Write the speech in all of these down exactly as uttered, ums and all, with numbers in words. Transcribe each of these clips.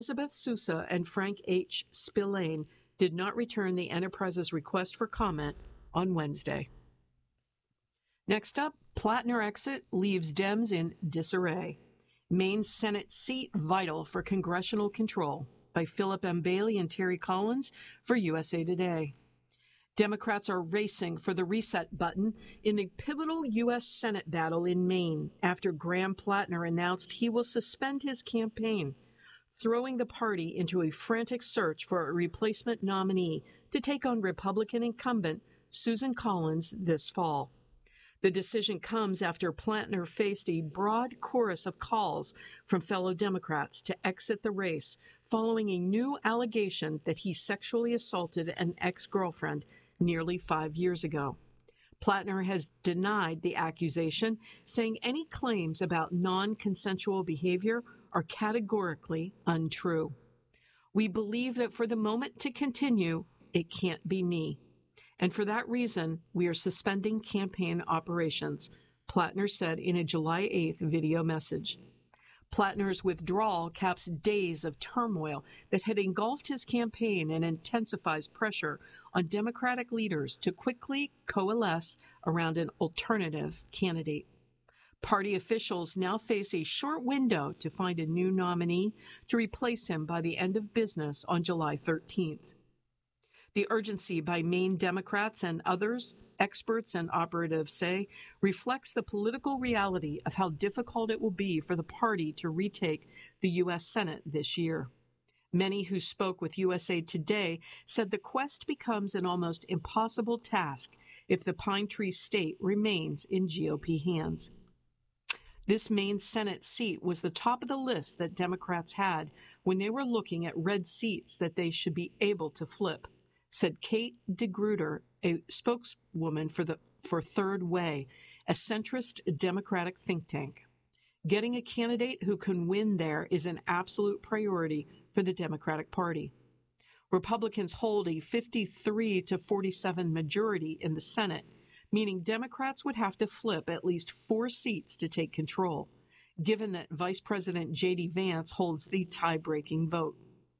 Elizabeth Sousa and Frank H. Spillane did not return the enterprise's request for comment on Wednesday. Next up, Plattner exit leaves Dems in disarray. Maine Senate seat vital for congressional control, by Philip M. Bailey and Terry Collins for U S A Today. Democrats are racing for the reset button in the pivotal U S Senate battle in Maine after Graham Plattner announced he will suspend his campaign, throwing the party into a frantic search for a replacement nominee to take on Republican incumbent Susan Collins this fall. The decision comes after Plattner faced a broad chorus of calls from fellow Democrats to exit the race following a new allegation that he sexually assaulted an ex-girlfriend nearly five years ago. Plattner has denied the accusation, saying any claims about non-consensual behavior are categorically untrue. We believe that for the moment to continue, it can't be me. And for that reason, we are suspending campaign operations, Plattner said in a July eighth video message. Plattner's withdrawal caps days of turmoil that had engulfed his campaign and intensifies pressure on Democratic leaders to quickly coalesce around an alternative candidate. Party officials now face a short window to find a new nominee to replace him by the end of business on July thirteenth. The urgency by Maine Democrats and others, experts and operatives say, reflects the political reality of how difficult it will be for the party to retake the U S Senate this year. Many who spoke with U S A Today said the quest becomes an almost impossible task if the Pine Tree State remains in G O P hands. This Maine Senate seat was the top of the list that Democrats had when they were looking at red seats that they should be able to flip, said Kate DeGrooter, a spokeswoman for the for Third Way, a centrist Democratic think tank. Getting a candidate who can win there is an absolute priority for the Democratic Party. Republicans hold a fifty-three to forty-seven majority in the Senate, meaning Democrats would have to flip at least four seats to take control, given that Vice President J D Vance holds the tie-breaking vote.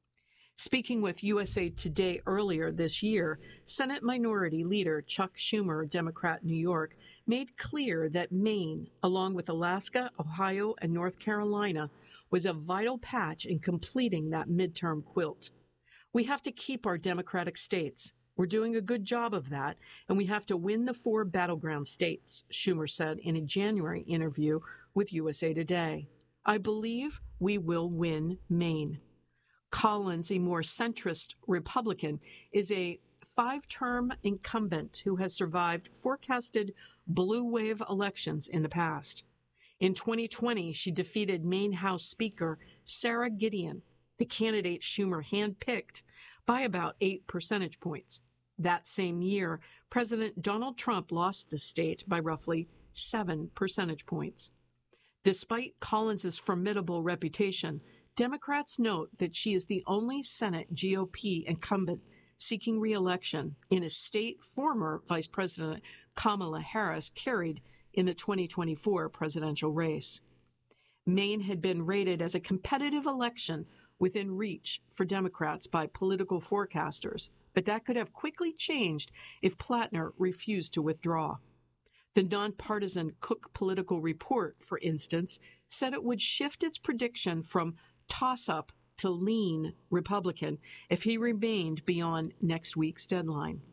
Speaking with U S A Today earlier this year, Senate Minority Leader Chuck Schumer, Democrat, New York, made clear that Maine, along with Alaska, Ohio, and North Carolina, was a vital patch in completing that midterm quilt. We have to keep our Democratic states. We're doing a good job of that, and we have to win the four battleground states, Schumer said in a January interview with U S A Today. I believe we will win Maine. Collins, a more centrist Republican, is a five-term incumbent who has survived forecasted blue wave elections in the past. In twenty twenty, she defeated Maine House Speaker Sarah Gideon, the candidate Schumer handpicked, by about eight percentage points. That same year, President Donald Trump lost the state by roughly seven percentage points. Despite Collins's formidable reputation, Democrats note that she is the only Senate G O P incumbent seeking re-election in a state former Vice President Kamala Harris carried in the twenty twenty-four presidential race. Maine had been rated as a competitive election within reach for Democrats by political forecasters, but that could have quickly changed if Plattner refused to withdraw. The nonpartisan Cook Political Report, for instance, said it would shift its prediction from toss-up to lean Republican if he remained beyond next week's deadline.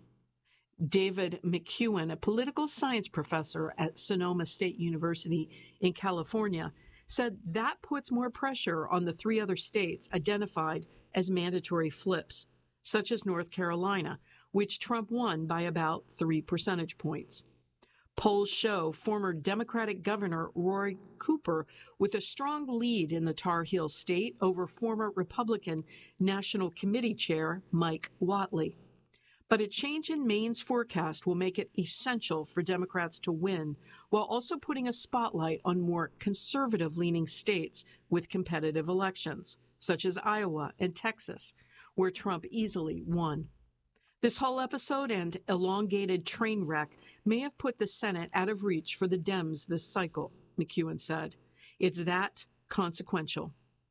David McEwen, a political science professor at Sonoma State University in California, said that puts more pressure on the three other states identified as mandatory flips, such as North Carolina, which Trump won by about three percentage points. Polls show former Democratic Governor Roy Cooper with a strong lead in the Tar Heel state over former Republican National Committee Chair Mike Whatley. But a change in Maine's forecast will make it essential for Democrats to win, while also putting a spotlight on more conservative-leaning states with competitive elections, such as Iowa and Texas, where Trump easily won. This whole episode and elongated train wreck may have put the Senate out of reach for the Dems this cycle, McEwen said. It's that consequential.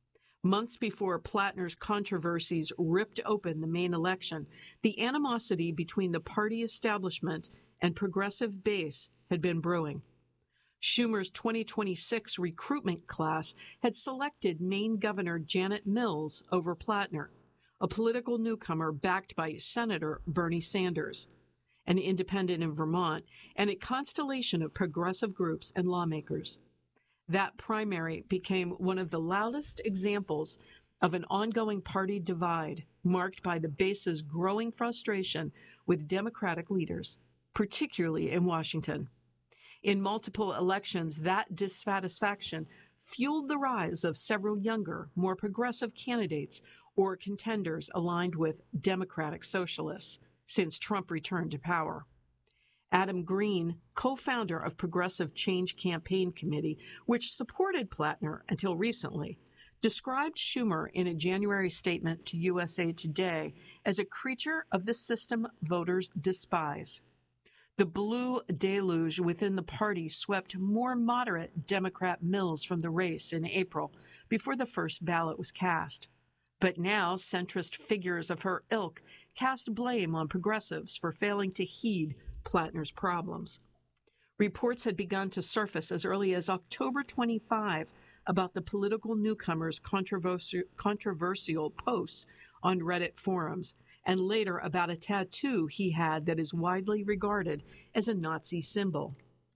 Months before Plattner's controversies ripped open the Maine election, the animosity between the party establishment and progressive base had been brewing. Schumer's twenty twenty-six recruitment class had selected Maine Governor Janet Mills over Plattner, a political newcomer backed by Senator Bernie Sanders, an independent in Vermont, and a constellation of progressive groups and lawmakers. That primary became one of the loudest examples of an ongoing party divide, marked by the base's growing frustration with Democratic leaders, particularly in Washington. In multiple elections, that dissatisfaction fueled the rise of several younger, more progressive candidates or contenders aligned with Democratic socialists since Trump returned to power. Adam Green, co-founder of Progressive Change Campaign Committee, which supported Plattner until recently, described Schumer in a January statement to U S A Today as a creature of the system voters despise. The blue deluge within the party swept more moderate Democrat Mills from the race in April before the first ballot was cast. But now centrist figures of her ilk cast blame on progressives for failing to heed Plattner's problems. Reports had begun to surface as early as October twenty-fifth about the political newcomer's controversial, controversial posts on Reddit forums, and later about a tattoo he had that is widely regarded as a Nazi symbol.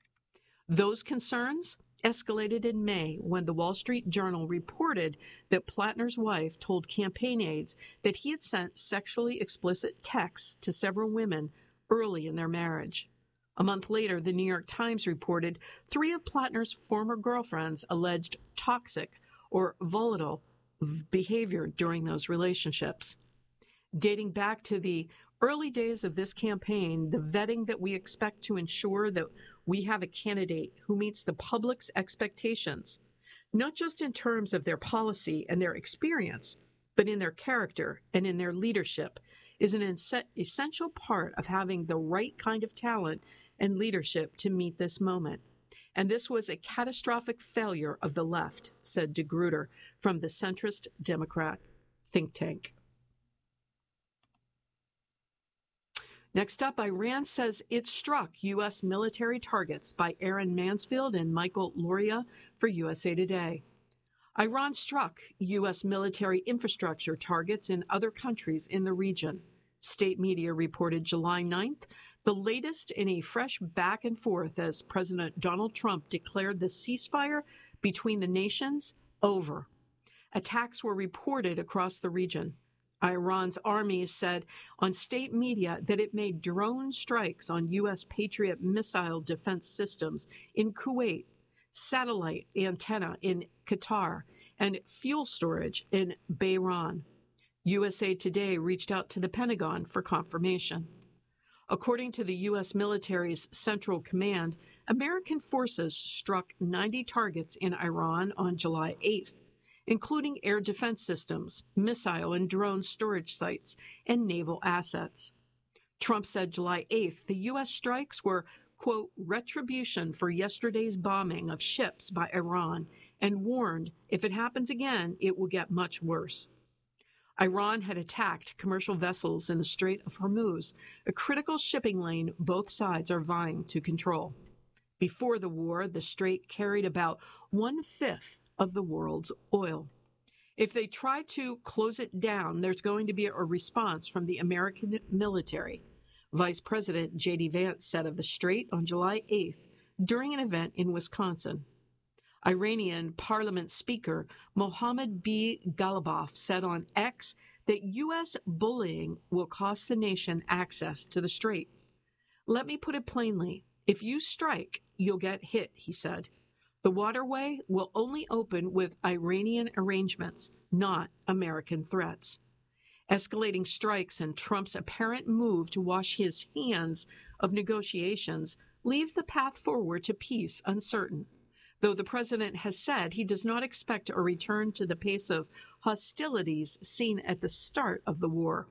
Those concerns escalated in May when the Wall Street Journal reported that Plattner's wife told campaign aides that he had sent sexually explicit texts to several women early in their marriage. A month later, the New York Times reported three of Plattner's former girlfriends alleged toxic or volatile behavior during those relationships. Dating back to the early days of this campaign, the vetting that we expect to ensure that we have a candidate who meets the public's expectations, not just in terms of their policy and their experience, but in their character and in their leadership, is an essential part of having the right kind of talent and leadership to meet this moment. And this was a catastrophic failure of the left, said De Gruyter from the centrist Democrat think tank. Next up, Iran says it struck U S military targets by Aaron Mansfield and Michael Luria for U S A Today. Iran struck U S military infrastructure targets in other countries in the region. State media reported July ninth, the latest in a fresh back and forth as President Donald Trump declared the ceasefire between the nations over. Attacks were reported across the region. Iran's army said on state media that it made drone strikes on U S Patriot missile defense systems in Kuwait, satellite antenna in Qatar, and fuel storage in Bahrain. U S A Today reached out to the Pentagon for confirmation. According to the U S military's Central Command, American forces struck ninety targets in Iran on July eighth. Including air defense systems, missile and drone storage sites, and naval assets. Trump said July eighth the U S strikes were, quote, retribution for yesterday's bombing of ships by Iran, and warned if it happens again, it will get much worse. Iran had attacked commercial vessels in the Strait of Hormuz, a critical shipping lane both sides are vying to control. Before the war, the strait carried about one-fifth of the world's oil. If they try to close it down, there's going to be a response from the American military, Vice President J D Vance said of the strait on July eighth during an event in Wisconsin. Iranian Parliament Speaker Mohammad B. Ghalibaf said on X that U S bullying will cost the nation access to the strait. Let me put it plainly. If you strike, you'll get hit, he said. The waterway will only open with Iranian arrangements, not American threats. Escalating strikes and Trump's apparent move to wash his hands of negotiations leave the path forward to peace uncertain, though the president has said he does not expect a return to the pace of hostilities seen at the start of the war.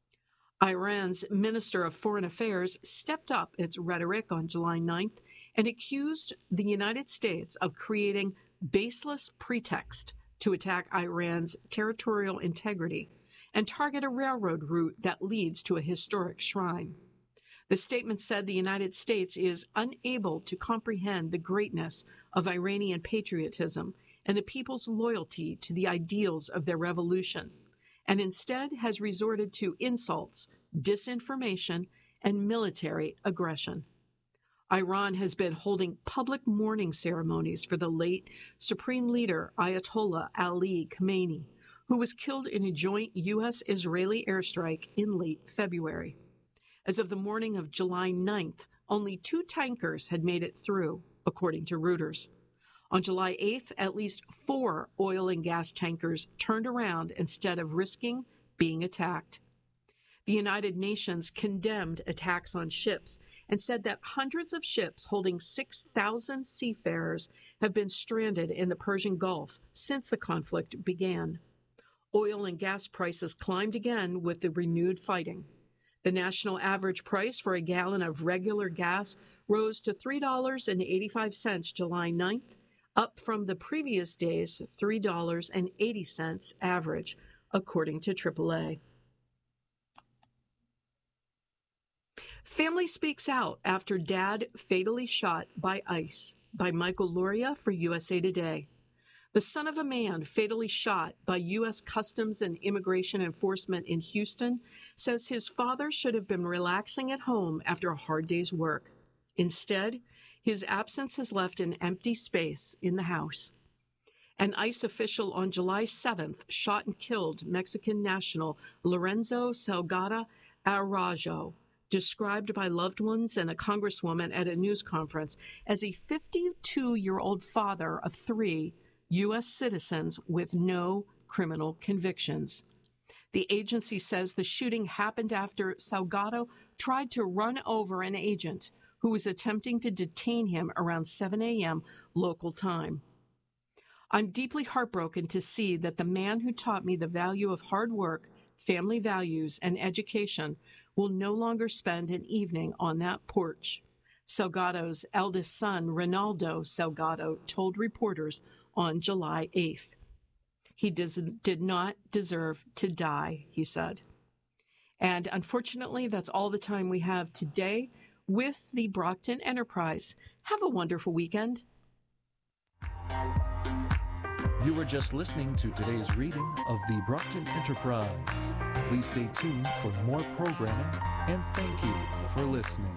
Iran's Minister of Foreign Affairs stepped up its rhetoric on July ninth and accused the United States of creating baseless pretext to attack Iran's territorial integrity and target a railroad route that leads to a historic shrine. The statement said the United States is unable to comprehend the greatness of Iranian patriotism and the people's loyalty to the ideals of their revolution, and instead has resorted to insults, disinformation, and military aggression. Iran has been holding public mourning ceremonies for the late Supreme Leader Ayatollah Ali Khamenei, who was killed in a joint U S Israeli airstrike in late February. As of the morning of July ninth, only two tankers had made it through, according to Reuters. On July eighth, at least four oil and gas tankers turned around instead of risking being attacked. The United Nations condemned attacks on ships and said that hundreds of ships holding six thousand seafarers have been stranded in the Persian Gulf since the conflict began. Oil and gas prices climbed again with the renewed fighting. The national average price for a gallon of regular gas rose to three dollars and eighty-five cents July ninth, up from the previous day's three dollars and eighty cents average, according to triple A. Family speaks out after dad fatally shot by ICE, by Michael Luria for U S A Today. The son of a man fatally shot by U S Customs and Immigration Enforcement in Houston says his father should have been relaxing at home after a hard day's work. Instead, his absence has left an empty space in the house. An ICE official on July seventh shot and killed Mexican national Lorenzo Salgado Araujo, described by loved ones and a congresswoman at a news conference as a fifty-two-year-old father of three U S citizens with no criminal convictions. The agency says the shooting happened after Salgado tried to run over an agent who was attempting to detain him around seven a.m. local time. I'm deeply heartbroken to see that the man who taught me the value of hard work, family values, and education will no longer spend an evening on that porch, Salgado's eldest son, Ronaldo Salgado, told reporters on July eighth. He does, did not deserve to die, he said. And unfortunately, that's all the time we have today with the Brockton Enterprise. Have a wonderful weekend. You were just listening to today's reading of the Brockton Enterprise. Please stay tuned for more programming, and thank you for listening.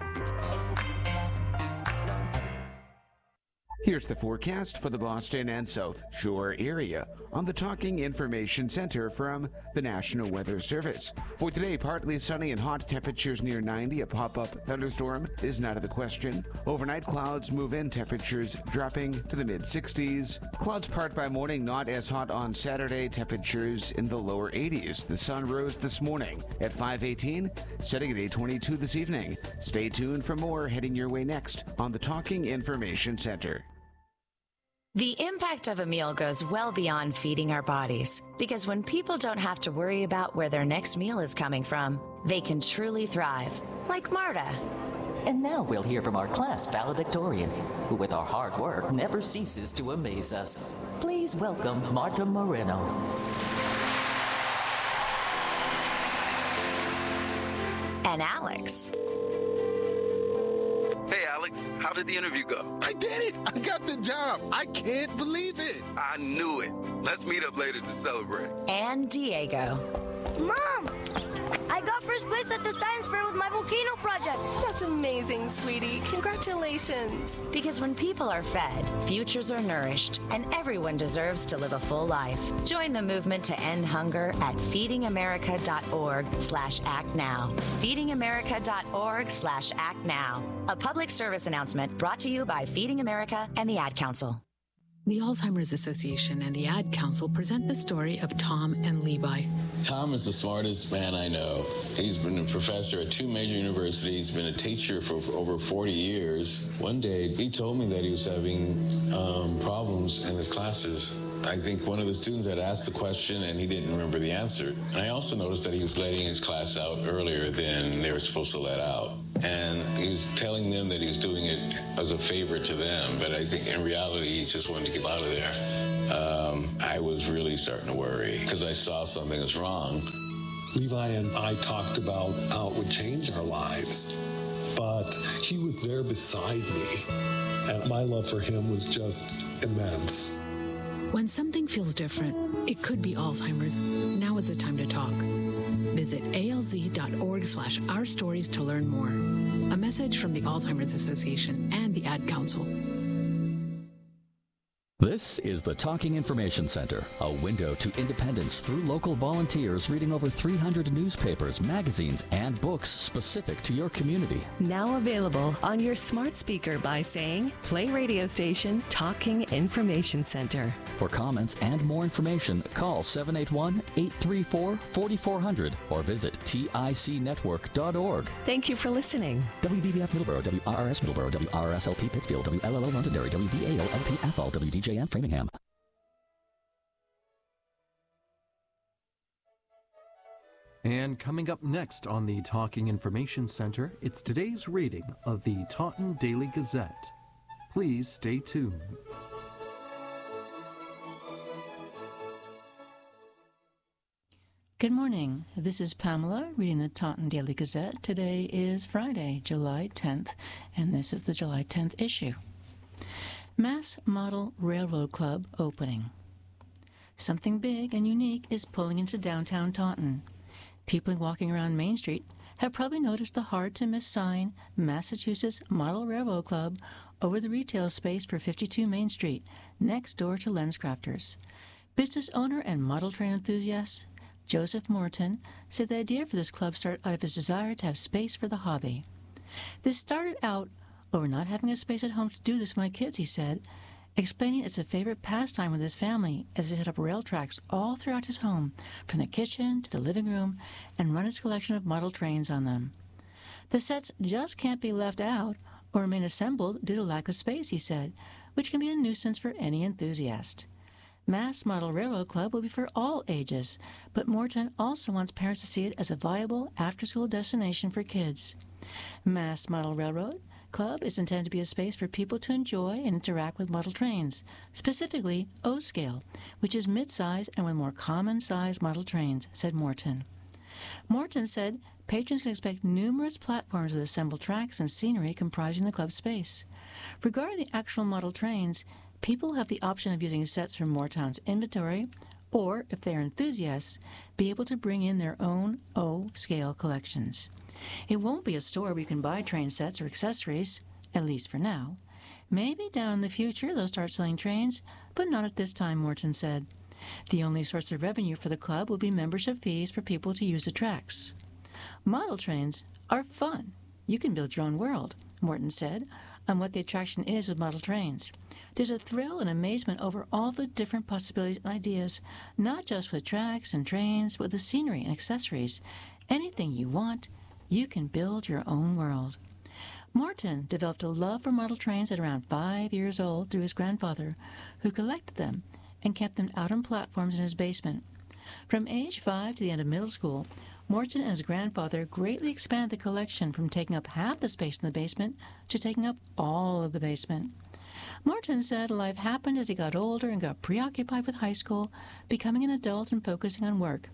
Here's the forecast for the Boston and South Shore area on the Talking Information Center from the National Weather Service. For today, partly sunny and hot, temperatures near ninety. A pop-up thunderstorm is not out of the question. Overnight, clouds move in, temperatures dropping to the mid-sixties. Clouds part by morning, not as hot on Saturday, temperatures in the lower eighties. The sun rose this morning at five eighteen, setting at eight twenty-two this evening. Stay tuned for more heading your way next on the Talking Information Center. The impact of a meal goes well beyond feeding our bodies, because when people don't have to worry about where their next meal is coming from, they can truly thrive, like Marta. And now we'll hear from our class valedictorian, who with our hard work never ceases to amaze us. Please welcome Marta Moreno. And Alex. Hey, Alex, how did the interview go? I did it! I got the job! I can't believe it! I knew it. Let's meet up later to celebrate. And Diego. Mom! I got first place at the science fair with my volcano project. That's amazing, sweetie. Congratulations. Because when people are fed, futures are nourished, and everyone deserves to live a full life. Join the movement to end hunger at feedingamerica.org slash act now. feedingamerica.org slash act now. A public service announcement brought to you by Feeding America and the Ad Council. The Alzheimer's Association and the Ad Council present the story of Tom and Levi. Tom is the smartest man I know. He's been a professor at two major universities, been a teacher for, for over forty years. One day, he told me that he was having um, problems in his classes. I think one of the students had asked the question and he didn't remember the answer. And I also noticed that he was letting his class out earlier than they were supposed to let out. And he was telling them that he was doing it as a favor to them, but I think in reality he just wanted to get out of there. um, I was really starting to worry because I saw something was wrong. Levi and I talked about how it would change our lives, but he was there beside me, and my love for him was just immense. When something feels different, it could be Alzheimer's. Now is the time to talk. Visit alz.org slash our stories to learn more. A message from the Alzheimer's Association and the Ad Council. This is the Talking Information Center, a window to independence through local volunteers reading over three hundred newspapers, magazines, and books specific to your community. Now available on your smart speaker by saying, play radio station Talking Information Center. For comments and more information, call seven eight one, eight three four, four four zero zero or visit T I C network dot org. Thank you for listening. W V B F Middleborough, W R R S Middleborough, W R R S L P Pittsfield, W L L O Londonderry, W V A O L P Athol, W D J M Framingham. And coming up next on the Talking Information Center, it's today's reading of the Taunton Daily Gazette. Please stay tuned. Good morning. This is Pamela reading the Taunton Daily Gazette. Today is Friday, July tenth, and this is the July tenth issue. Mass Model Railroad Club opening. Something big and unique is pulling into downtown Taunton. People walking around Main Street have probably noticed the hard-to-miss sign, Massachusetts Model Railroad Club, over the retail space for fifty-two Main Street, next door to LensCrafters. Business owner and model train enthusiast Joseph Morton said the idea for this club started out of his desire to have space for the hobby. This started out over not having a space at home to do this with my kids, he said, explaining it's a favorite pastime with his family as they set up rail tracks all throughout his home, from the kitchen to the living room, and run his collection of model trains on them. The sets just can't be left out or remain assembled due to lack of space, he said, which can be a nuisance for any enthusiast. Mass Model Railroad Club will be for all ages, but Morton also wants parents to see it as a viable after-school destination for kids. Mass Model Railroad Club is intended to be a space for people to enjoy and interact with model trains, specifically O-scale, which is mid-size and with more common-size model trains, said Morton. Morton said patrons can expect numerous platforms with assembled tracks and scenery comprising the club space. Regarding the actual model trains, people have the option of using sets from Moortown's inventory, or, if they are enthusiasts, be able to bring in their own O-scale collections. It won't be a store where you can buy train sets or accessories, at least for now. Maybe down in the future they'll start selling trains, but not at this time, Morton said. The only source of revenue for the club will be membership fees for people to use the tracks. Model trains are fun. You can build your own world, Morton said, on what the attraction is with model trains. There's a thrill and amazement over all the different possibilities and ideas, not just with tracks and trains, but with the scenery and accessories. Anything you want, you can build your own world. Morton developed a love for model trains at around five years old through his grandfather, who collected them and kept them out on platforms in his basement. From age five to the end of middle school, Morton and his grandfather greatly expanded the collection from taking up half the space in the basement to taking up all of the basement. Morton said life happened as he got older and got preoccupied with high school, becoming an adult and focusing on work.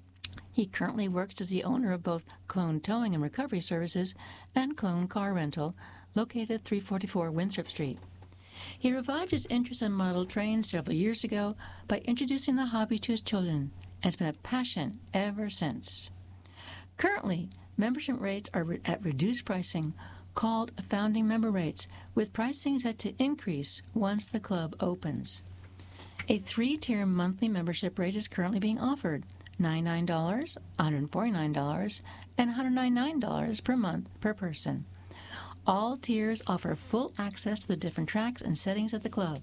He currently works as the owner of both Clone Towing and Recovery Services and Clone Car Rental, located at three forty-four Winthrop Street. He revived his interest in model trains several years ago by introducing the hobby to his children, and it's been a passion ever since. Currently, membership rates are re- at reduced pricing, called founding member rates, with pricing set to increase once the club opens. A three-tier monthly membership rate is currently being offered, ninety-nine dollars, one hundred forty-nine dollars, and one hundred ninety-nine dollars per month per person. All tiers offer full access to the different tracks and settings at the club.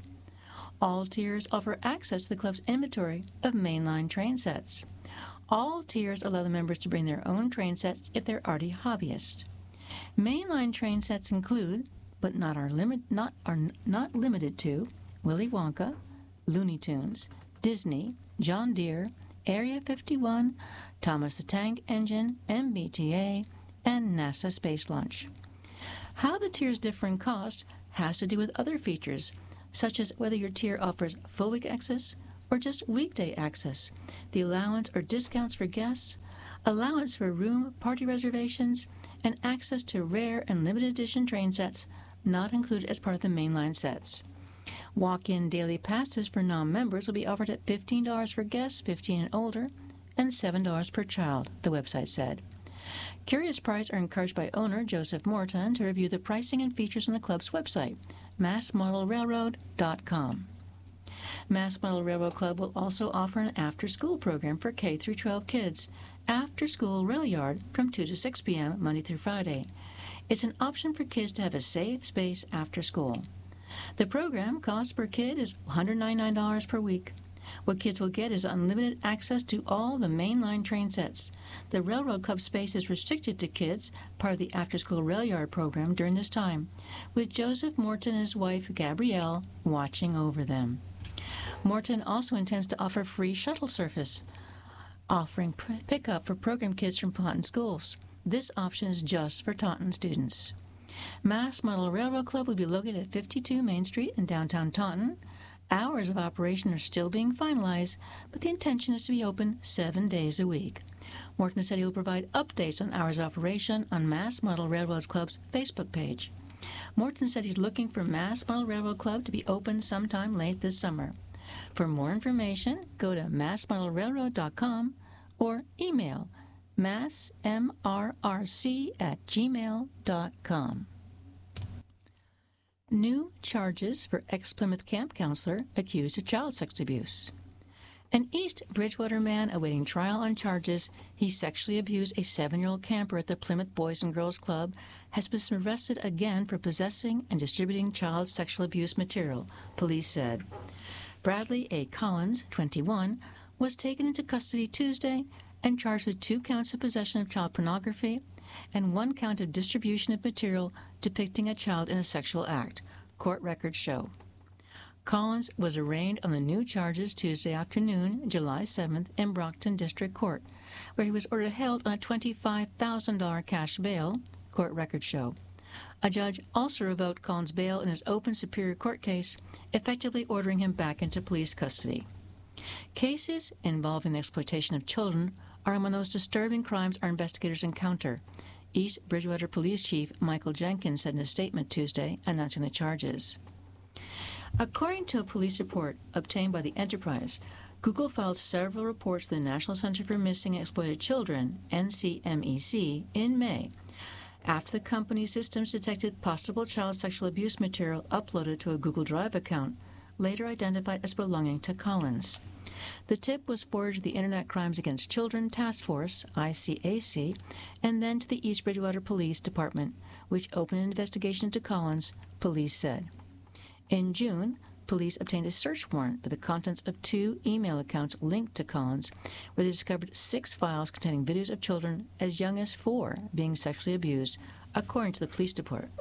All tiers offer access to the club's inventory of mainline train sets. All tiers allow the members to bring their own train sets if they're already hobbyists. Mainline train sets include, but not are, limit, not, are not limited to, Willy Wonka, Looney Tunes, Disney, John Deere, Area fifty-one, Thomas the Tank Engine, M B T A, and NASA Space Launch. How the tiers differ in cost has to do with other features, such as whether your tier offers full-week access or just weekday access, the allowance or discounts for guests, allowance for room party reservations, and access to rare and limited edition train sets not included as part of the mainline sets. Walk-in daily passes for non-members will be offered at fifteen dollars for guests fifteen and older and seven dollars per child, the website said. Curious Price are encouraged by owner Joseph Morton to review the pricing and features on the club's website, mass model railroad dot com. Mass Model Railroad Club will also offer an after-school program for K through twelve kids, After-School Rail Yard from two to six p.m. Monday through Friday. It's an option for kids to have a safe space after school. The program cost per kid is one hundred ninety-nine dollars per week. What kids will get is unlimited access to all the mainline train sets. The Railroad Club space is restricted to kids, part of the after-school rail yard program during this time, with Joseph Morton and his wife, Gabrielle, watching over them. Morton also intends to offer free shuttle service, offering pickup for program kids from Taunton schools. This option is just for Taunton students. Mass Model Railroad Club will be located at fifty-two Main Street in downtown Taunton. Hours of operation are still being finalized, but the intention is to be open seven days a week. Morton said he will provide updates on hours of operation on Mass Model Railroad Club's Facebook page. Morton said he's looking for Mass Model Railroad Club to be open sometime late this summer. For more information, go to mass model railroad dot com or email mass m r r c at gmail dot com. New charges for ex-Plymouth camp counselor accused of child sex abuse. An East Bridgewater man awaiting trial on charges he sexually abused a seven-year-old camper at the Plymouth Boys and Girls Club has been arrested again for possessing and distributing child sexual abuse material, police said. Bradley A. Collins, twenty-one, was taken into custody Tuesday and charged with two counts of possession of child pornography and one count of distribution of material depicting a child in a sexual act, court records show. Collins was arraigned on the new charges Tuesday afternoon, July seventh, in Brockton District Court, where he was ordered held on a twenty-five thousand dollars cash bail, court records show. A judge also revoked Collins' bail in his open Superior Court case, effectively ordering him back into police custody. Cases involving the exploitation of children are among those disturbing crimes our investigators encounter, East Bridgewater Police Chief Michael Jenkins said in a statement Tuesday announcing the charges. According to a police report obtained by the Enterprise, Google filed several reports to the National Center for Missing and Exploited Children, N C M E C, in May, after the company's systems detected possible child sexual abuse material uploaded to a Google Drive account, later identified as belonging to Collins. The tip was forwarded to the Internet Crimes Against Children Task Force, I C A C, and then to the East Bridgewater Police Department, which opened an investigation into Collins, police said. In June, police obtained a search warrant for the contents of two email accounts linked to Collins, where they discovered six files containing videos of children as young as four being sexually abused, according to the police department.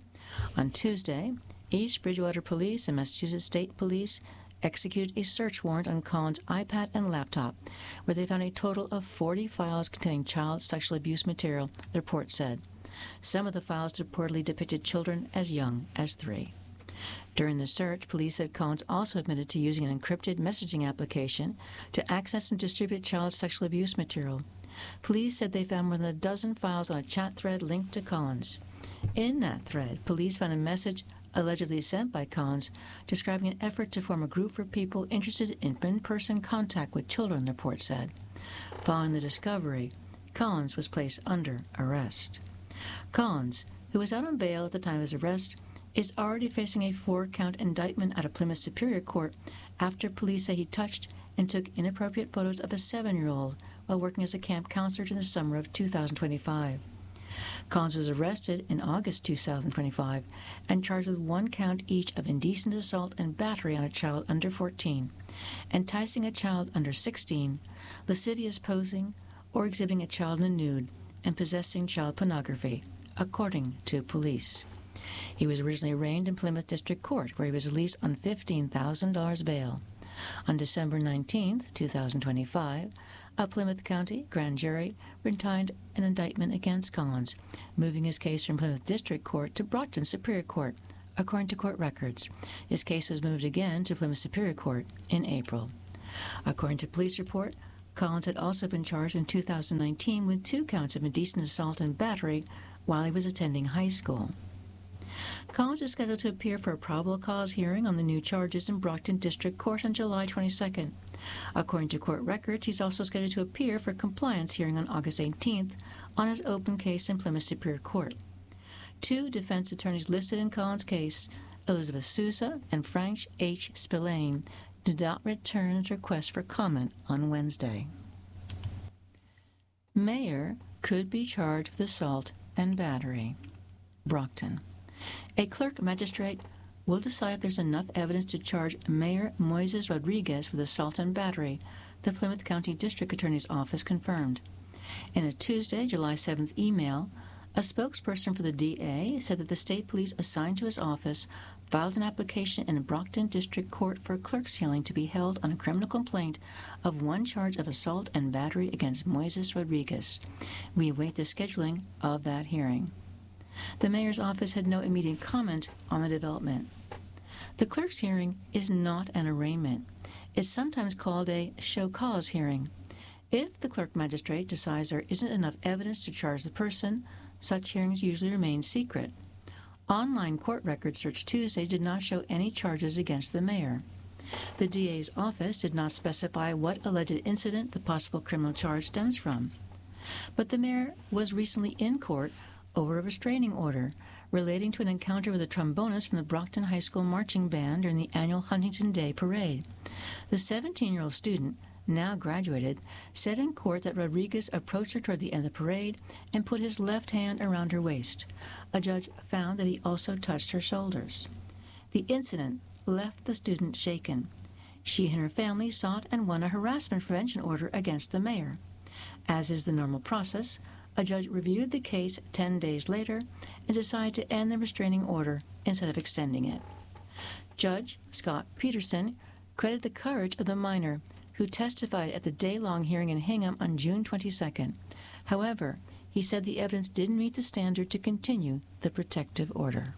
On Tuesday, East Bridgewater Police and Massachusetts State Police executed a search warrant on Collins' iPad and laptop, where they found a total of forty files containing child sexual abuse material, the report said. Some of the files reportedly depicted children as young as three. During the search, police said Collins also admitted to using an encrypted messaging application to access and distribute child sexual abuse material. Police said they found more than a dozen files on a chat thread linked to Collins. In that thread, police found a message allegedly sent by Collins describing an effort to form a group for people interested in in-person contact with children, the report said. Following the discovery, Collins was placed under arrest. Collins, who was out on bail at the time of his arrest, is already facing a four-count indictment at a Plymouth Superior Court after police say he touched and took inappropriate photos of a seven-year-old while working as a camp counselor in the summer of two thousand twenty-five. Collins was arrested in August two thousand twenty-five and charged with one count each of indecent assault and battery on a child under fourteen, enticing a child under sixteen, lascivious posing, or exhibiting a child in the nude, and possessing child pornography, according to police. He was originally arraigned in Plymouth District Court, where he was released on fifteen thousand dollars bail. On December nineteenth, two thousand twenty-five, a Plymouth County grand jury retired an indictment against Collins, moving his case from Plymouth District Court to Brockton Superior Court, according to court records. His case was moved again to Plymouth Superior Court in April. According to police report, Collins had also been charged in two thousand nineteen with two counts of indecent assault and battery while he was attending high school. Collins is scheduled to appear for a probable cause hearing on the new charges in Brockton District Court on July twenty-second. According to court records, he's also scheduled to appear for a compliance hearing on August eighteenth on his open case in Plymouth Superior Court. Two defense attorneys listed in Collins' case, Elizabeth Sousa and Frank H. Spillane, did not return his request for comment on Wednesday. Mayor could be charged with assault and battery. Brockton. A clerk magistrate will decide if there's enough evidence to charge Mayor Moises Rodriguez with assault and battery, the Plymouth County District Attorney's Office confirmed. In a Tuesday, July seventh email, a spokesperson for the D A said that the state police assigned to his office filed an application in Brockton District Court for a clerk's hearing to be held on a criminal complaint of one charge of assault and battery against Moises Rodriguez. We await the scheduling of that hearing. The mayor's office had no immediate comment on the development. The clerk's hearing is not an arraignment. It's sometimes called a show cause hearing. If the clerk magistrate decides there isn't enough evidence to charge the person, such hearings usually remain secret. Online court records searched Tuesday did not show any charges against the mayor. The D A's office did not specify what alleged incident the possible criminal charge stems from. But the mayor was recently in court over a restraining order relating to an encounter with a trombonist from the Brockton High School marching band during the annual Huntington Day parade. The seventeen-year-old student, now graduated, said in court that Rodriguez approached her toward the end of the parade and put his left hand around her waist. A judge found that he also touched her shoulders. The incident left the student shaken. She and her family sought and won a harassment prevention order against the mayor. As is the normal process, a judge reviewed the case ten days later and decided to end the restraining order instead of extending it. Judge Scott Peterson credited the courage of the minor, who testified at the day-long hearing in Hingham on June twenty-second. However, he said the evidence didn't meet the standard to continue the protective order.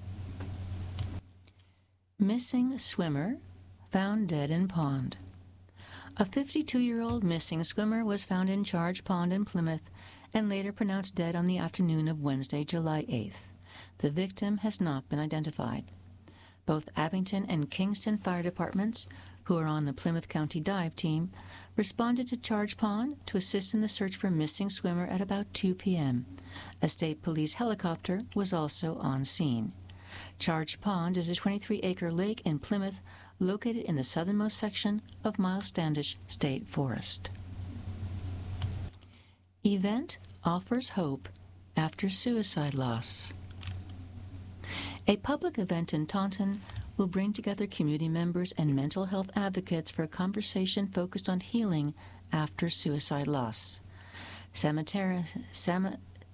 Missing swimmer found dead in pond. A fifty-two-year-old missing swimmer was found in Charge Pond in Plymouth and later pronounced dead on the afternoon of Wednesday, July eighth. The victim has not been identified. Both Abington and Kingston fire departments, who are on the Plymouth County dive team, responded to Charge Pond to assist in the search for a missing swimmer at about two p.m. A state police helicopter was also on scene. Charge Pond is a twenty-three-acre lake in Plymouth located in the southernmost section of Miles Standish State Forest. Event offers hope after suicide loss. A public event in Taunton will bring together community members and mental health advocates for a conversation focused on healing after suicide loss. Samatera, Sam,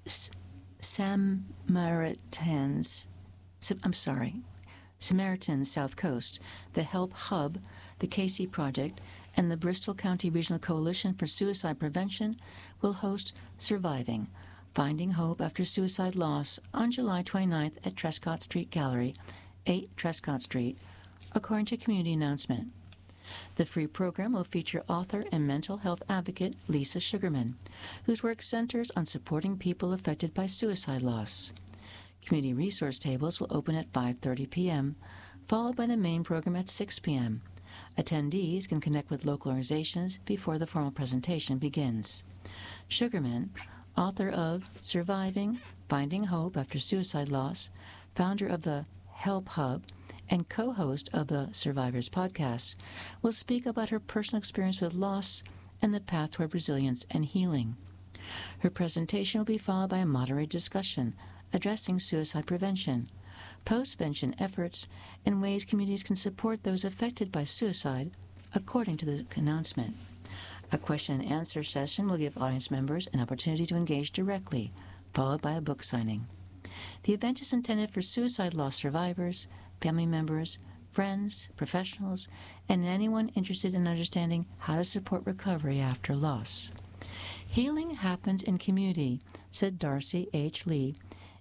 Samaritans, I'm sorry, Samaritans South Coast, the Help Hub, the Casey Project, and the Bristol County Regional Coalition for Suicide Prevention will host Surviving, Finding Hope After Suicide Loss on July twenty-ninth at Trescott Street Gallery, eight Trescott Street, according to a community announcement. The free program will feature author and mental health advocate Lisa Sugarman, whose work centers on supporting people affected by suicide loss. Community resource tables will open at five thirty p.m., followed by the main program at six p.m. Attendees can connect with local organizations before the formal presentation begins. Sugarman, author of Surviving, Finding Hope After Suicide Loss, founder of the Help Hub, and co-host of the Survivors podcast, will speak about her personal experience with loss and the path toward resilience and healing. Her presentation will be followed by a moderated discussion addressing suicide prevention, post-prevention efforts, and ways communities can support those affected by suicide, according to the announcement. A question and answer session will give audience members an opportunity to engage directly, followed by a book signing. The event is intended for suicide loss survivors, family members, friends, professionals, and anyone interested in understanding how to support recovery after loss. Healing happens in community, said Darcy H. Lee,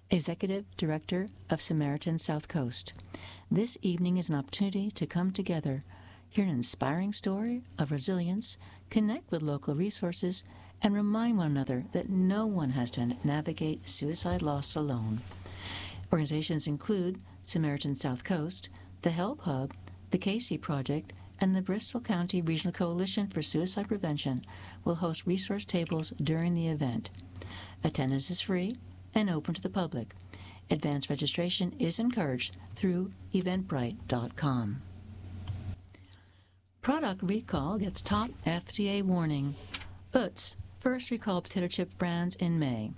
Executive Director of Samaritan South Coast. This evening is an opportunity to come together, hear an inspiring story of resilience, connect with local resources, and remind one another that no one has to navigate suicide loss alone. Organizations include Samaritan South Coast, the Help Hub, the Casey Project, and the Bristol County Regional Coalition for Suicide Prevention will host resource tables during the event. Attendance is free and open to the public. Advanced registration is encouraged through eventbrite dot com. Product recall gets top F D A warning. Utz first recall potato chip brands in May.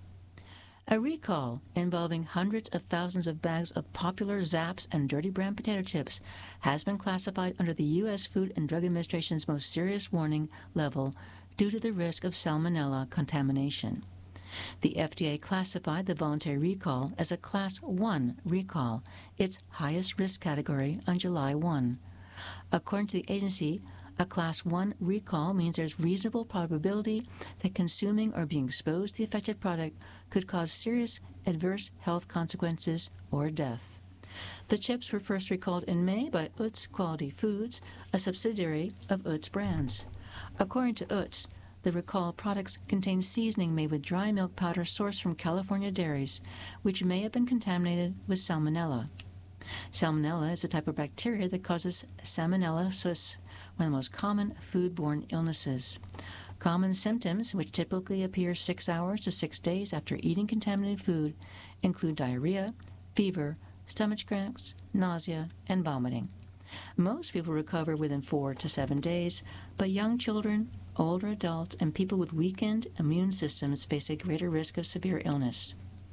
A recall involving hundreds of thousands of bags of popular Zapp's and Dirty Brand potato chips has been classified under the U S Food and Drug Administration's most serious warning level due to the risk of salmonella contamination. The F D A classified the voluntary recall as a Class one recall, its highest risk category, on July first. According to the agency, a Class one recall means there's reasonable probability that consuming or being exposed to the affected product could cause serious adverse health consequences or death. The chips were first recalled in May by Utz Quality Foods, a subsidiary of Utz Brands. According to Utz, the recalled products contain seasoning made with dry milk powder sourced from California dairies, which may have been contaminated with salmonella. Salmonella is a type of bacteria that causes salmonellosis, one of the most common foodborne illnesses. Common symptoms, which typically appear six hours to six days after eating contaminated food, include diarrhea, fever, stomach cramps, nausea, and vomiting. Most people recover within four to seven days, but young children, older adults, and people with weakened immune systems face a greater risk of severe illness.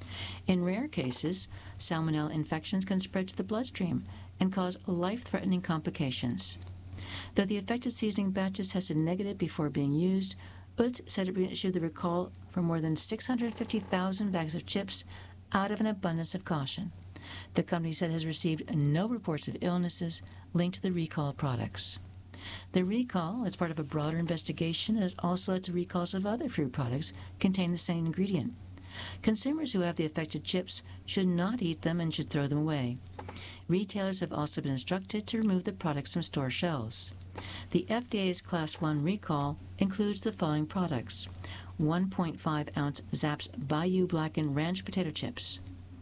In rare cases, salmonella infections can spread to the bloodstream and cause life-threatening complications. Though the affected seasoning batches tested negative before being used, Utz said it issued the recall for more than six hundred fifty thousand bags of chips out of an abundance of caution. The company said it has received no reports of illnesses linked to the recall products. The recall is part of a broader investigation that has also led to recalls of other food products containing the same ingredient. Consumers who have the affected chips should not eat them and should throw them away. Retailers have also been instructed to remove the products from store shelves. The F D A's Class one recall includes the following products: one point five ounce Zapp's Bayou Blackened Ranch potato chips,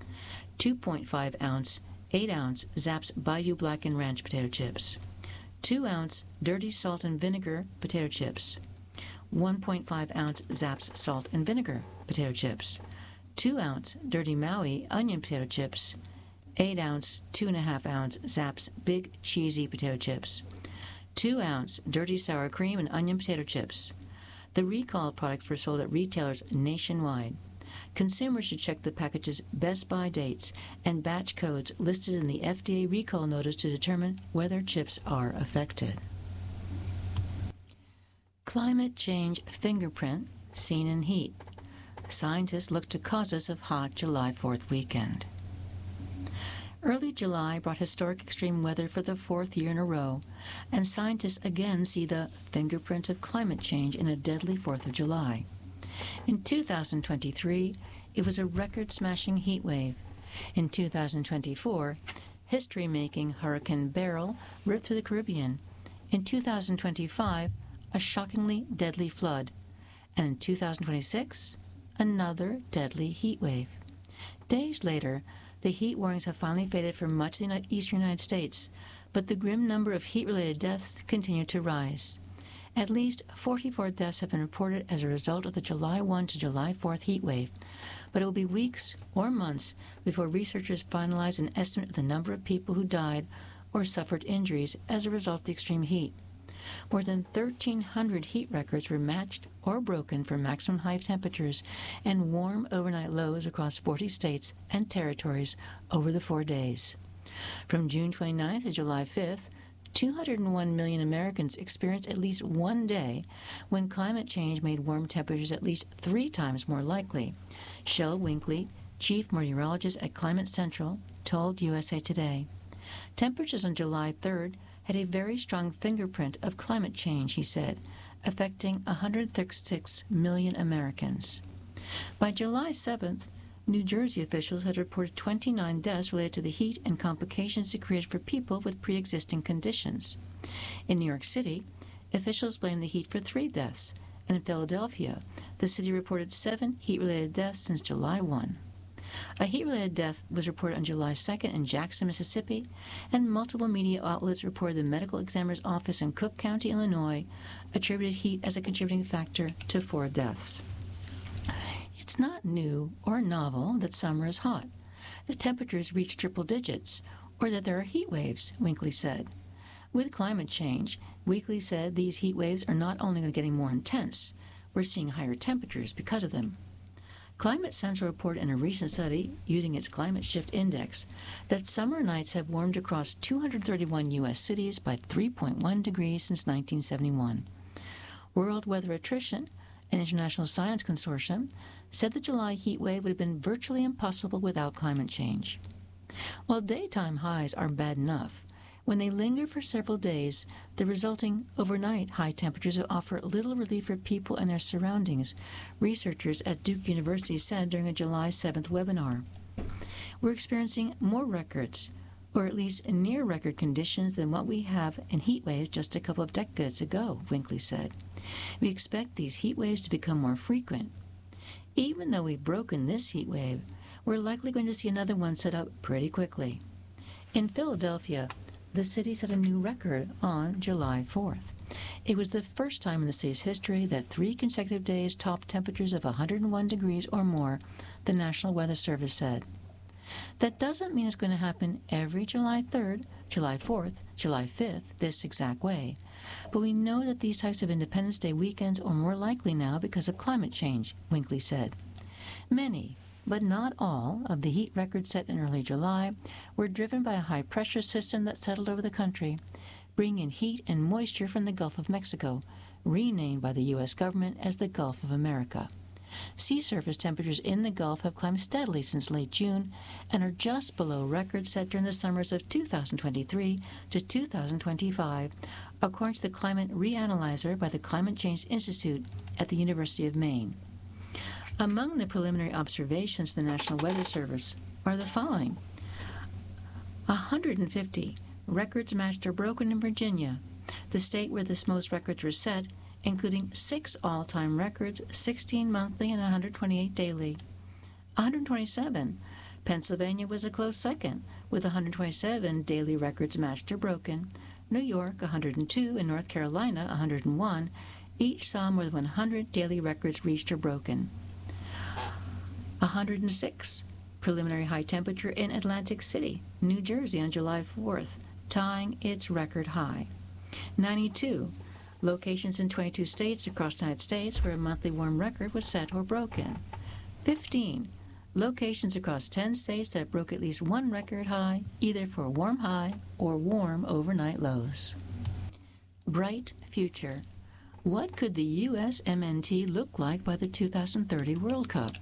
two point five ounce, eight ounce Zapp's Bayou Blackened Ranch potato chips, two ounce Dirty Salt and Vinegar potato chips, one point five ounce Zapp's Salt and Vinegar potato chips, two ounce Dirty Maui Onion potato chips, eight ounce, two point five ounce Zapp's Big Cheesy potato chips, two ounce Dirty Sour Cream and Onion potato chips. The recalled products were sold at retailers nationwide. Consumers should check the package's best by dates and batch codes listed in the F D A recall notice to determine whether chips are affected. Climate change fingerprint seen in heat. Scientists look to causes of hot July fourth weekend. Early July brought historic extreme weather for the fourth year in a row, and scientists again see the fingerprint of climate change in a deadly fourth of July. In two thousand twenty-three, it was a record-smashing heat wave. In two thousand twenty-four, history-making Hurricane Beryl ripped through the Caribbean. In two thousand twenty-five, a shockingly deadly flood. And in two thousand twenty-six, another deadly heat wave. Days later, the heat warnings have finally faded for much of the eastern United States, but the grim number of heat-related deaths continue to rise. At least forty-four deaths have been reported as a result of the July first to July fourth heat wave, but it will be weeks or months before researchers finalize an estimate of the number of people who died or suffered injuries as a result of the extreme heat. More than thirteen hundred heat records were matched or broken for maximum high temperatures and warm overnight lows across forty states and territories over the four days. From June twenty-ninth to July fifth, two hundred one million Americans experienced at least one day when climate change made warm temperatures at least three times more likely. Shel Winkley, chief meteorologist at Climate Central, told U S A Today. Temperatures on July third had a very strong fingerprint of climate change, he said, affecting one hundred thirty-six million Americans. By July seventh, New Jersey officials had reported twenty-nine deaths related to the heat and complications it created for people with pre-existing conditions. In New York City, officials blamed the heat for three deaths, and in Philadelphia, the city reported seven heat-related deaths since July first. A heat-related death was reported on July second in Jackson, Mississippi, and multiple media outlets reported the medical examiner's office in Cook County, Illinois, attributed heat as a contributing factor to four deaths. It's not new or novel that summer is hot, that temperatures reach triple digits, or that there are heat waves, Winkley said. With climate change, Winkley said these heat waves are not only getting more intense, we're seeing higher temperatures because of them. Climate Central reported in a recent study, using its Climate Shift Index, that summer nights have warmed across two hundred thirty-one U S cities by three point one degrees since nineteen seventy-one. World Weather Attrition, an international science consortium, said the July heat wave would have been virtually impossible without climate change. While daytime highs are bad enough, when they linger for several days, the resulting overnight high temperatures offer little relief for people and their surroundings, researchers at Duke University said during a July seventh webinar. We're experiencing more records, or at least near record conditions than what we have in heat waves just a couple of decades ago, Winkley said. We expect these heat waves to become more frequent. Even though we've broken this heat wave, we're likely going to see another one set up pretty quickly. In Philadelphia, the city set a new record on July fourth. It was the first time in the city's history that three consecutive days topped temperatures of one hundred one degrees or more, the National Weather Service said. That doesn't mean it's going to happen every July third, July fourth, July fifth, this exact way. But we know that these types of Independence Day weekends are more likely now because of climate change, Winkley said. Many, but not all, of the heat records set in early July were driven by a high-pressure system that settled over the country, bringing in heat and moisture from the Gulf of Mexico, renamed by the U S government as the Gulf of America. Sea surface temperatures in the Gulf have climbed steadily since late June and are just below records set during the summers of two thousand twenty-three to two thousand twenty-five, according to the Climate Reanalyzer by the Climate Change Institute at the University of Maine. Among the preliminary observations of the National Weather Service are the following. one hundred fifty records matched or broken in Virginia, the state where the most records were set, including six all-time records, sixteen monthly and one hundred twenty-eight daily. one hundred twenty-seven. Pennsylvania was a close second, with one hundred twenty-seven daily records matched or broken. New York, one hundred two, and North Carolina, one hundred one. Each saw more than one hundred daily records reached or broken. one hundred six. Preliminary high temperature in Atlantic City, New Jersey on July fourth, tying its record high. ninety-two. Locations in twenty-two states across the United States where a monthly warm record was set or broken. fifteen. Locations across ten states that broke at least one record high, either for warm high or warm overnight lows. Bright future. What could the U S M N T look like by the two thousand thirty World Cup?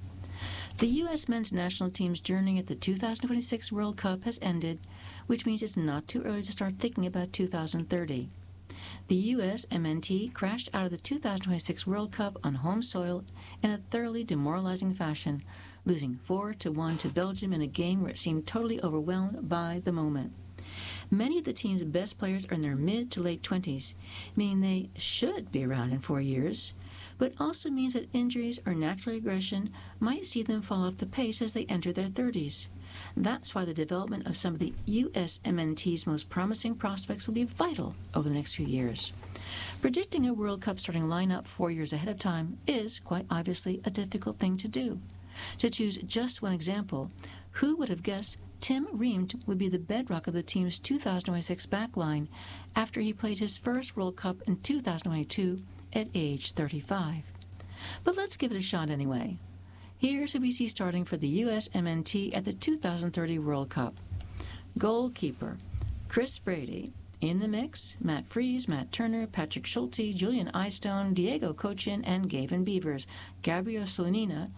The U S men's national team's journey at the two thousand twenty-six World Cup has ended, which means it's not too early to start thinking about two thousand thirty. The U S M N T crashed out of the two thousand twenty-six World Cup on home soil in a thoroughly demoralizing fashion, losing four to one to Belgium in a game where it seemed totally overwhelmed by the moment. Many of the team's best players are in their mid to late twenties, meaning they should be around in four years, but also means that injuries or natural regression might see them fall off the pace as they enter their thirties. That's why the development of some of the U S M N T's most promising prospects will be vital over the next few years. Predicting a World Cup starting lineup four years ahead of time is, quite obviously, a difficult thing to do. To choose just one example, who would have guessed Tim Ream would be the bedrock of the team's two thousand twenty-six backline after he played his first World Cup in two thousand twenty-two at age thirty-five. But let's give it a shot anyway. Here's who we see starting for the U S M N T at the two thousand thirty World Cup. Goalkeeper, Chris Brady. In the mix, Matt Freese, Matt Turner, Patrick Schulte, Julian Eystone, Diego Cochin, and Gavin Beavers. Gabriel Slonina.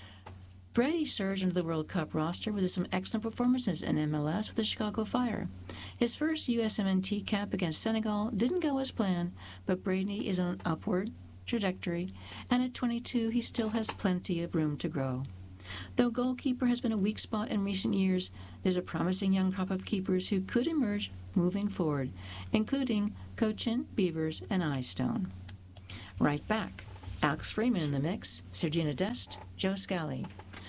Brady surged into the World Cup roster with some excellent performances in M L S with the Chicago Fire. His first U S M N T cap against Senegal didn't go as planned, but Brady is on an upward trajectory, and at twenty-two he still has plenty of room to grow. Though goalkeeper has been a weak spot in recent years, there's a promising young crop of keepers who could emerge moving forward, including Cochin, Beavers, and Eyestone. Right back, Alex Freeman in the mix, Sergina Dest, Joe Scally.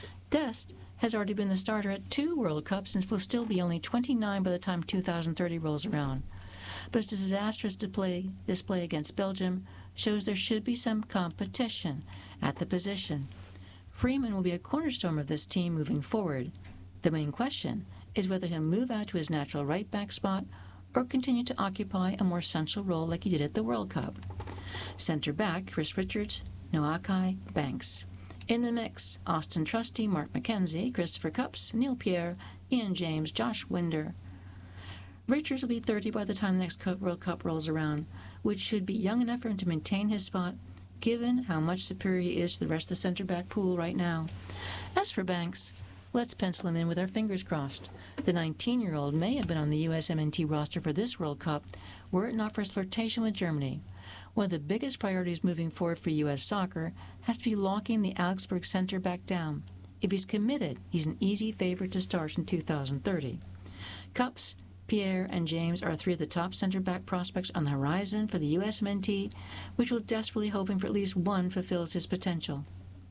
Dest has already been the starter at two World Cups and will still be only twenty-nine by the time two thousand thirty rolls around. But his disastrous display, display against Belgium shows there should be some competition at the position. Freeman will be a cornerstone of this team moving forward. The main question is whether he'll move out to his natural right-back spot or continue to occupy a more central role like he did at the World Cup. Center-back, Chris Richards, Noakai, Banks. In the mix, Austin Trusty, Mark McKenzie, Christopher Cupps, Neil Pierre, Ian James, Josh Winder. Richards will be thirty by the time the next World Cup rolls around, which should be young enough for him to maintain his spot, given how much superior he is to the rest of the center-back pool right now. As for Banks, let's pencil him in with our fingers crossed. The nineteen-year-old may have been on the U S M N T roster for this World Cup were it not for his flirtation with Germany. One of the biggest priorities moving forward for U S soccer has to be locking the Augsburg center-back down. If he's committed, he's an easy favorite to start in two thousand thirty. Cupps, Pierre, and James are three of the top center-back prospects on the horizon for the U S M N T, which will desperately hoping for at least one fulfills his potential.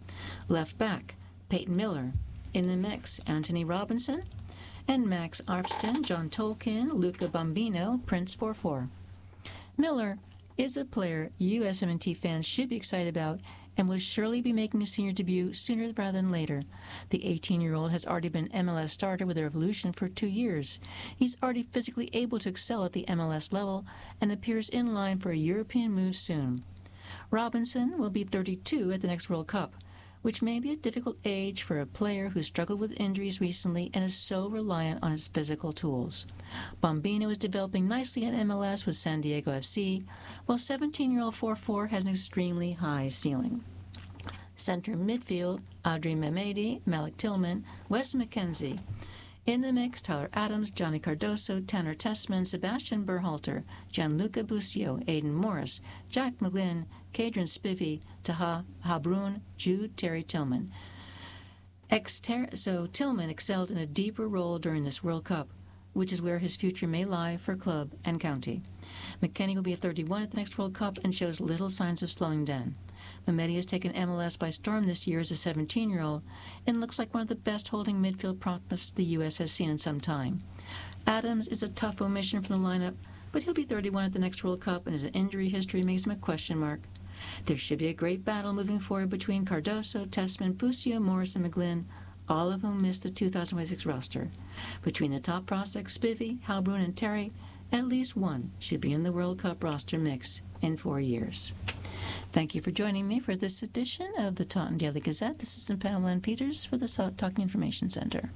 Left back, Peyton Miller. In the mix, Anthony Robinson, and Max Arfsten, John Tolkien, Luca Bambino, Prince Porfor. Miller is a player U S M N T fans should be excited about and will surely be making a senior debut sooner rather than later. The eighteen-year-old has already been M L S starter with the Revolution for two years. He's already physically able to excel at the M L S level and appears in line for a European move soon. Robinson will be thirty-two at the next World Cup, which may be a difficult age for a player who struggled with injuries recently and is so reliant on his physical tools. Bombino is developing nicely at M L S with San Diego F C, while seventeen-year-old four four has an extremely high ceiling. Center midfield, Adri Mehmedi, Malik Tillman, Weston McKenzie. In the mix, Tyler Adams, Johnny Cardoso, Tanner Tessman, Sebastian Berhalter, Gianluca Busio, Aidan Morris, Jack McGlynn, Kadrian Spivey, Taha Habrun, Jude Terry Tillman. Exter- so Tillman excelled in a deeper role during this World Cup, which is where his future may lie for club and county. McKennie will be at thirty-one at the next World Cup and shows little signs of slowing down. Mehmedi has taken M L S by storm this year as a seventeen-year-old and looks like one of the best holding midfield prospects the U S has seen in some time. Adams is a tough omission from the lineup, but he'll be thirty-one at the next World Cup and his injury history makes him a question mark. There should be a great battle moving forward between Cardoso, Tessman, Busio, Morris, and McGlynn, all of whom missed the two thousand twenty-six roster. Between the top prospects, Spivey, Halbrun, and Terry, at least one should be in the World Cup roster mix in four years. Thank you for joining me for this edition of the Taunton Daily Gazette. This is Pamela Ann Peters for the Talking Information Center.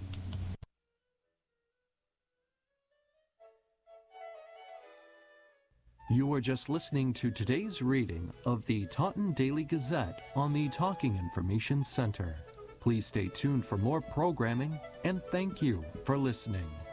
You were just listening to today's reading of the Taunton Daily Gazette on the Talking Information Center. Please stay tuned for more programming, and thank you for listening.